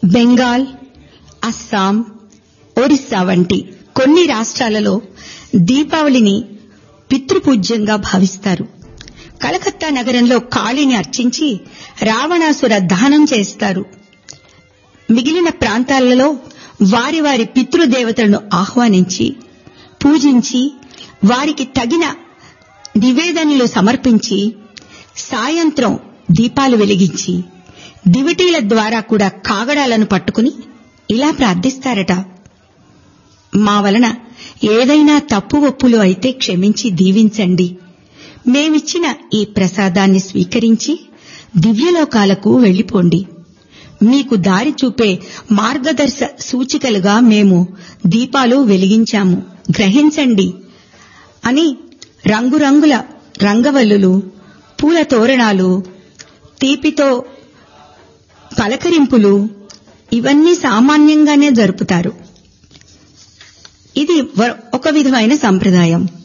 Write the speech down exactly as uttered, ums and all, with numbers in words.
బెంగాల్, అస్సాం, ఒరిస్సా వంటి కొన్ని రాష్ట్రాలలో దీపావళిని పితృపూజ్యంగా భావిస్తారు. కలకత్తా నగరంలో కాళీని అర్చించి రావణాసుర దహనం చేస్తారు. మిగిలిన ప్రాంతాలలో వారి వారి పితృదేవతలను ఆహ్వానించి పూజించి వారికి తగిన నివేదనలు సమర్పించి సాయంత్రం దీపాలు వెలిగించి దివిటీల ద్వారా కూడా కాగడాలను పట్టుకుని ఇలా ప్రార్థిస్తారట. మా వలన ఏదైనా తప్పు ఒప్పులు అయితే క్షమించి దీవించండి. మేమిచ్చిన ఈ ప్రసాదాన్ని స్వీకరించి దివ్యలోకాలకు వెళ్లిపోండి. మీకు దారి చూపే మార్గదర్శ సూచికలుగా మేము దీపాలు వెలిగించాము, గ్రహించండి అని రంగురంగుల రంగవల్లులు, పూల తోరణాలు, తీపితో పలకరింపులు ఇవన్నీ సామాన్యంగానే జరుపుతారు. ఇది ఒక విధమైన సంప్రదాయం.